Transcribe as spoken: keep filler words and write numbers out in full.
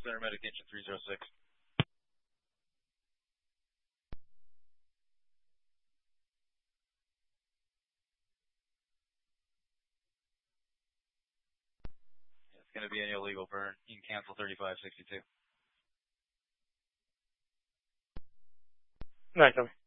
Center Medic Engine three oh six. It's going to be an illegal burn. You can cancel thirty-five sixty-two. Right, copy.